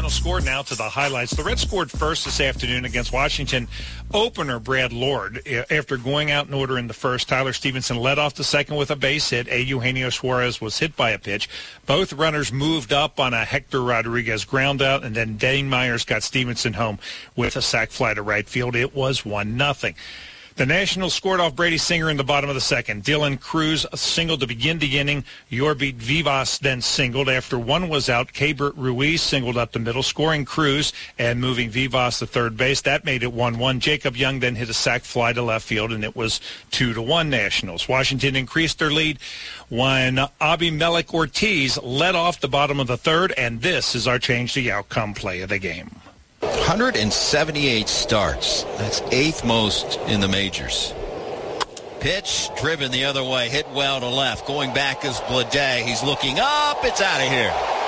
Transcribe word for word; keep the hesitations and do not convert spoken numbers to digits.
final score now to the highlights. The Reds scored first this afternoon against Washington. Opener Brad Lord, after going out in order in the first, Tyler Stevenson led off the second with a base hit. A. Eugenio Suarez was hit by a pitch. Both runners moved up on a Hector Rodriguez ground out, and then Dane Myers got Stevenson home with a sac fly to right field. It was one nothing. The Nationals scored off Brady Singer in the bottom of the second. Dylan Cruz singled to begin the inning. Yorby Vivas then singled. After one was out, Keibert Ruiz singled up the middle, scoring Cruz and moving Vivas to third base. That made it one one. Jacob Young then hit a sac fly to left field, and it was two to one Nationals. Washington increased their lead when Abimelec Ortiz led off the bottom of the third, and this is our change the outcome play of the game. one hundred seventy-eight starts. That's eighth most in the majors. Pitch driven the other way, hit well to left. Going back is Bleday. He's looking up. It's out of here.